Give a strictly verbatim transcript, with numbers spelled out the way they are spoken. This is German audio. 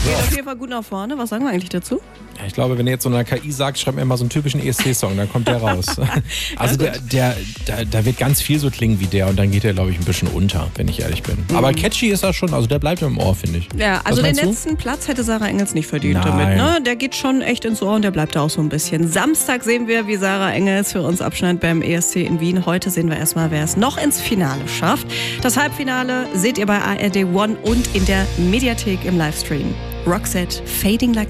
Geht auf jeden Fall gut nach vorne. Was sagen wir eigentlich dazu? Ja, ich glaube, wenn ihr jetzt so eine K I sagt, schreibt mir mal so einen typischen E S C-Song, dann kommt der raus. Also der, der, der, da wird ganz viel so klingen wie der und dann geht der, glaube ich, ein bisschen unter, wenn ich ehrlich bin. Mhm. Aber catchy ist er schon, also der bleibt im Ohr, finde ich. Ja, also den du? letzten Platz hätte Sarah Engels nicht verdient Nein. damit. Ne? Der geht schon echt ins Ohr und der bleibt da auch so ein bisschen. Samstag sehen wir, wie Sarah Engels für uns abschneidet beim E S C in Wien. Heute sehen wir erstmal, wer es noch ins Finale schafft. Das Halbfinale seht ihr bei A R D One und in der Mediathek im Livestream. Roxette, Fading Like